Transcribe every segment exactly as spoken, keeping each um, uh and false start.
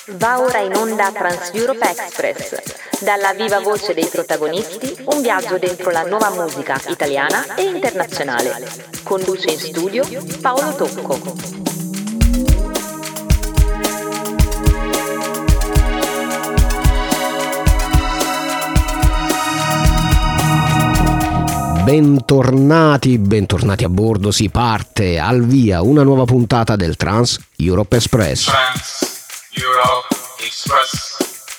Va ora in onda Trans Europe Express. Dalla viva voce dei protagonisti, un viaggio dentro la nuova musica italiana e internazionale. Conduce in studio Paolo Tocco. Bentornati, bentornati a bordo, si parte al via una nuova puntata del Trans Europe Express. Trans Europe Express.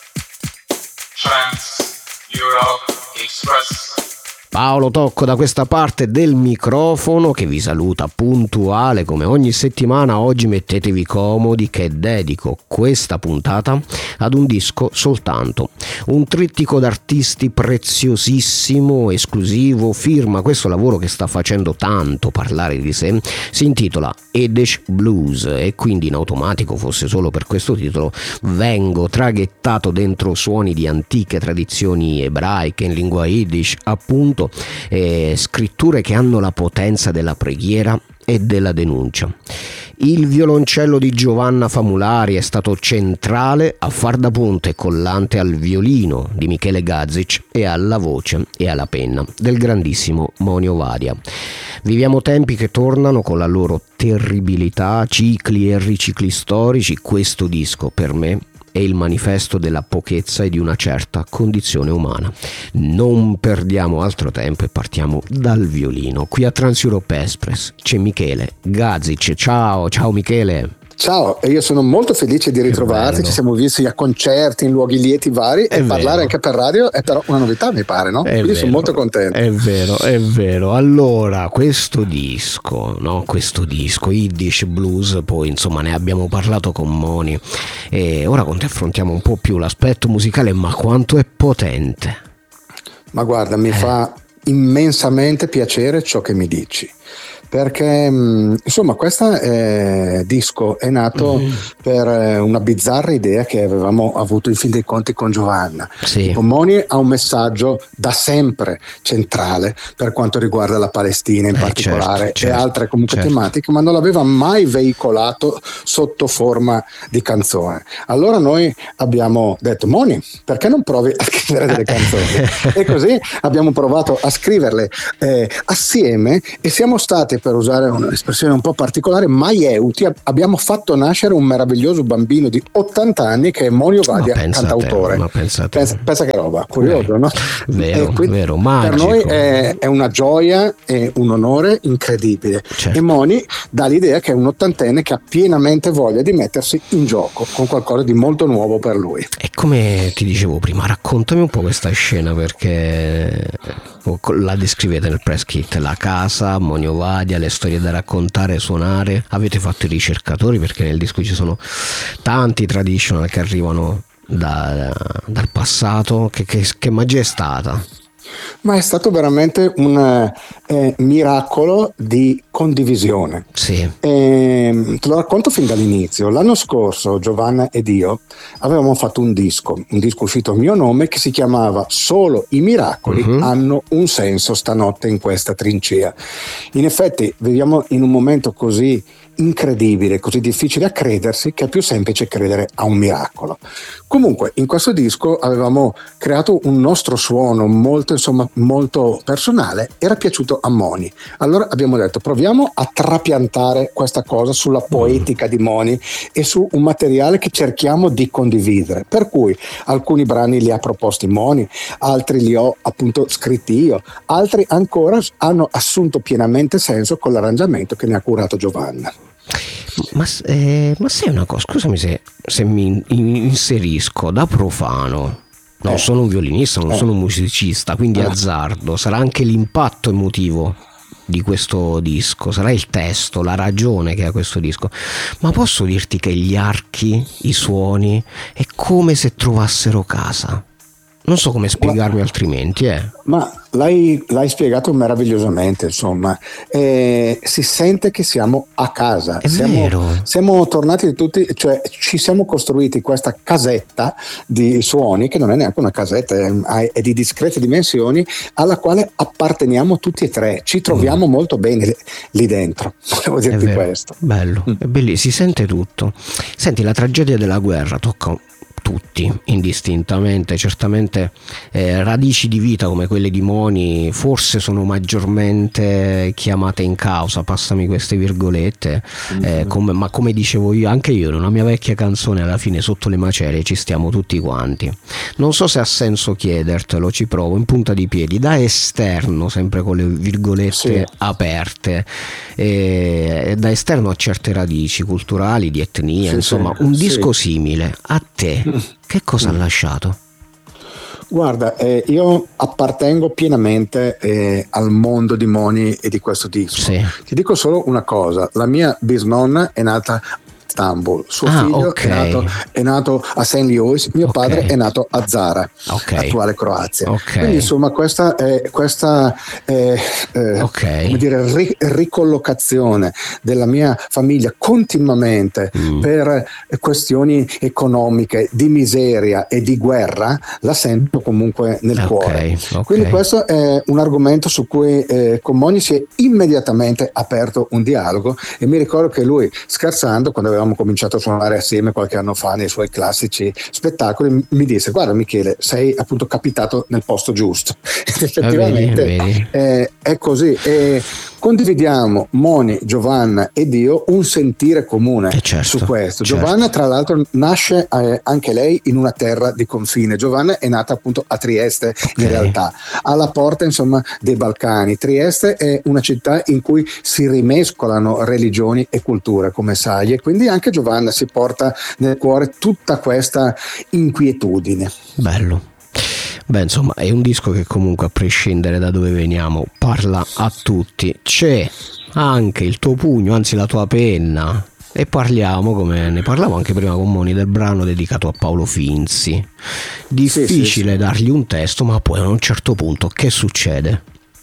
Trans Europe Express. Paolo Tocco da questa parte del microfono che vi saluta puntuale come ogni settimana. Oggi mettetevi comodi che dedico questa puntata ad un disco soltanto, un trittico d'artisti preziosissimo, esclusivo, firma questo lavoro che sta facendo tanto parlare di sé, si intitola Yiddish Blues e quindi in automatico, fosse solo per questo titolo, vengo traghettato dentro suoni di antiche tradizioni ebraiche in lingua Yiddish, appunto. Eh, scritture che hanno la potenza della preghiera e della denuncia. Il violoncello di Giovanna Famulari è stato centrale a far da ponte collante al violino di Michele Gazic e alla voce e alla penna del grandissimo Monio Vadia. Viviamo tempi che tornano con la loro terribilità, cicli e ricicli storici. Questo disco per me è il manifesto della pochezza e di una certa condizione umana. Non perdiamo altro tempo e partiamo dal violino. Qui a Trans Europe Express c'è Michele Gazic. Ciao, ciao Michele. Ciao, e io sono molto felice di ritrovarti, ci siamo visti a concerti in luoghi lieti vari è e vero. Parlare anche per radio è però una novità, mi pare, no? È Quindi vero, sono molto contento. È vero, è vero. Allora, questo disco, no? Questo disco, Yiddish Blues, poi insomma ne abbiamo parlato con Moni e ora con te affrontiamo un po' più l'aspetto musicale, ma quanto è potente. Ma guarda, mi eh. fa immensamente piacere ciò che mi dici. Perché insomma questo eh, disco è nato mm-hmm. per eh, una bizzarra idea che avevamo avuto in fin dei conti con Giovanna. Sì. Moni ha un messaggio da sempre centrale per quanto riguarda la Palestina in eh, particolare certo, certo, e altre comunque certo. tematiche, ma non l'aveva mai veicolato sotto forma di canzone. Allora noi abbiamo detto: Moni, perché non provi a scrivere delle canzoni? E così abbiamo provato a scriverle eh, assieme e siamo stati, per usare un'espressione un po' particolare, maieuti. Abbiamo fatto nascere un meraviglioso bambino di ottanta anni che è Monio Vadia, cantautore. Ma pensa, pensa, pensa che roba, curioso, no? Vero, vero, magico. Per noi è, è una gioia e un onore incredibile. Certo. E Moni dà l'idea che è un ottantenne che ha pienamente voglia di mettersi in gioco con qualcosa di molto nuovo per lui. E come ti dicevo prima, raccontami un po' questa scena, perché la descrivete nel press kit, la casa, Monio Vadia, le storie da raccontare, suonare. Avete fatto i ricercatori, perché nel disco ci sono tanti traditional che arrivano da, dal passato. Che, che, che magia è stata? Ma è stato veramente un eh, miracolo di condivisione. Sì. E, te lo racconto fin dall'inizio. L'anno scorso Giovanna ed io avevamo fatto un disco, un disco uscito a mio nome che si chiamava Solo i miracoli uh-huh. hanno un senso stanotte in questa trincea. In effetti viviamo in un momento così incredibile, così difficile a credersi, che è più semplice credere a un miracolo. Comunque in questo disco avevamo creato un nostro suono molto, insomma, molto personale. Era piaciuto a Moni, allora abbiamo detto: proviamo a trapiantare questa cosa sulla poetica di Moni e su un materiale che cerchiamo di condividere, per cui alcuni brani li ha proposti Moni, altri li ho appunto scritti io, altri ancora hanno assunto pienamente senso con l'arrangiamento che ne ha curato Giovanna. Ma, eh, ma sai una cosa, scusami se, se mi inserisco da profano, non eh. sono un violinista, non eh. sono un musicista, quindi eh. azzardo, sarà anche l'impatto emotivo di questo disco, sarà il testo, la ragione che ha questo disco, ma posso dirti che gli archi, i suoni, è come se trovassero casa. Non so come spiegarmi altrimenti, eh. Ma l'hai, l'hai spiegato meravigliosamente, insomma. Eh, si sente che siamo a casa. È siamo, vero. Siamo tornati tutti, cioè ci siamo costruiti questa casetta di suoni, che non è neanche una casetta, è, è di discrete dimensioni, alla quale apparteniamo tutti e tre. Ci troviamo mm. molto bene lì dentro. Volevo dirti questo. Bello, mm. è bellissimo, si sente tutto. Senti, la tragedia della guerra tocca tutti indistintamente, certamente eh, radici di vita come quelle di Moni forse sono maggiormente chiamate in causa, passami queste virgolette, eh, come, ma come dicevo io, anche io in una mia vecchia canzone, alla fine sotto le macerie ci stiamo tutti quanti. Non so se ha senso chiedertelo, ci provo in punta di piedi, da esterno, sempre con le virgolette sì. aperte, eh, da esterno a certe radici culturali, di etnia, sì, insomma sì, un disco sì. simile a te che cosa ha lasciato? Guarda, eh, io appartengo pienamente eh, al mondo di Moni e di questo disco. Sì. Ti dico solo una cosa, la mia bisnonna è nata Istanbul, suo ah, figlio okay. è, nato, è nato a Saint Louis, mio okay. padre è nato a Zara, okay. attuale Croazia. Okay. Quindi insomma questa, eh, questa eh, eh, okay. come dire, ri- ricollocazione della mia famiglia continuamente mm. per questioni economiche, di miseria e di guerra, la sento comunque nel okay. cuore. Okay. Quindi questo è un argomento su cui eh, con Moni si è immediatamente aperto un dialogo, e mi ricordo che lui, scherzando, quando avevamo cominciato a suonare assieme qualche anno fa nei suoi classici spettacoli, mi disse: guarda Michele, sei appunto capitato nel posto giusto. Ed effettivamente ah, vedi, vedi. Eh, è così, e condividiamo, Moni, Giovanna ed io, un sentire comune eh certo, su questo. Certo. Giovanna tra l'altro nasce eh, anche lei in una terra di confine. Giovanna è nata appunto a Trieste, okay. in realtà alla porta insomma dei Balcani. Trieste è una città in cui si rimescolano religioni e culture, come sai, e quindi anche Giovanna si porta nel cuore tutta questa inquietudine. Bello. Beh, insomma, è un disco che comunque, a prescindere da dove veniamo, parla a tutti. C'è anche il tuo pugno, anzi la tua penna, e parliamo, come ne parlavo anche prima con Moni, del brano dedicato a Paolo Finzi. Difficile sì, sì, sì. dargli un testo, ma poi a un certo punto che succede?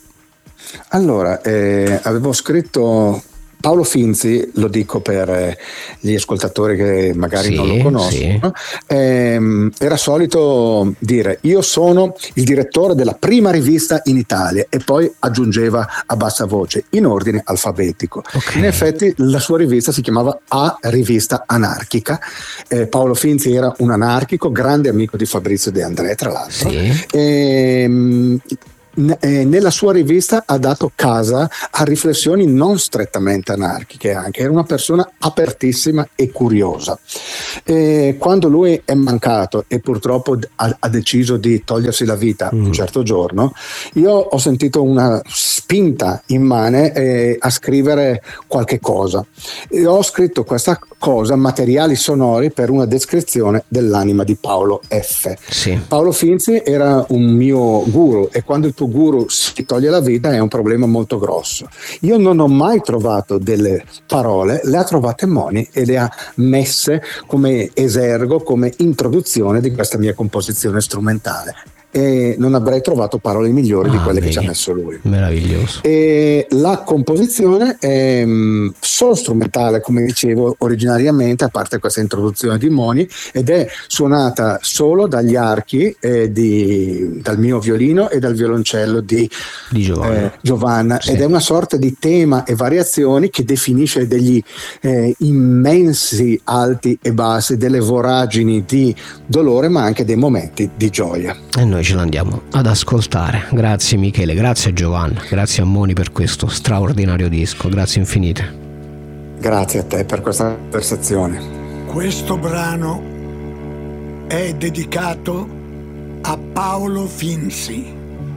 Allora, eh, avevo scritto Paolo Finzi, lo dico per gli ascoltatori che magari sì, non lo conoscono, sì. ehm, era solito dire: io sono il direttore della prima rivista in Italia, e poi aggiungeva a bassa voce, in ordine alfabetico. Okay. In effetti la sua rivista si chiamava A Rivista Anarchica. eh, Paolo Finzi era un anarchico, grande amico di Fabrizio De André tra l'altro. Sì. ehm, Nella sua rivista ha dato casa a riflessioni non strettamente anarchiche, anche era una persona apertissima e curiosa. E quando lui è mancato e purtroppo ha, ha deciso di togliersi la vita mm. un certo giorno, io ho sentito una spinta immane eh, a scrivere qualche cosa, e ho scritto questa cosa, materiali sonori per una descrizione dell'anima di Paolo F. Sì. Paolo Finzi era un mio guru, e quando il tuo guru si toglie la vita è un problema molto grosso. Io non ho mai trovato delle parole, le ha trovate Moni e le ha messe come esergo, come introduzione di questa mia composizione strumentale. E non avrei trovato parole migliori ah, di quelle vedi. che ci ha messo lui. Meraviglioso. E la composizione è mh, solo strumentale, come dicevo originariamente, a parte questa introduzione di Moni, ed è suonata solo dagli archi eh, di, dal mio violino e dal violoncello di, di Giovanna, eh, Giovanna. Sì. Ed è una sorta di tema e variazioni che definisce degli eh, immensi alti e bassi, delle voragini di dolore, ma anche dei momenti di gioia. E noi ce l'andiamo ad ascoltare. Grazie Michele, grazie Giovanna, grazie a Moni per questo straordinario disco, grazie infinite. Grazie a te per questa conversazione. Questo brano è dedicato a Paolo Finzi.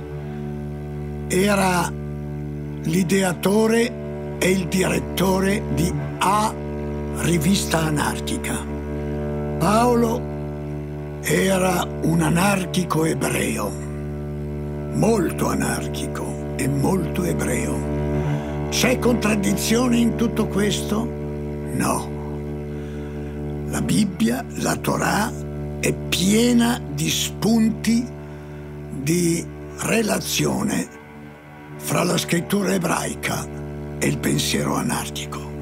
Era l'ideatore e il direttore di A Rivista Anarchica. Paolo era un anarchico ebreo, molto anarchico e molto ebreo. C'è contraddizione in tutto questo? No. La Bibbia, la Torah, è piena di spunti di relazione fra la scrittura ebraica e il pensiero anarchico.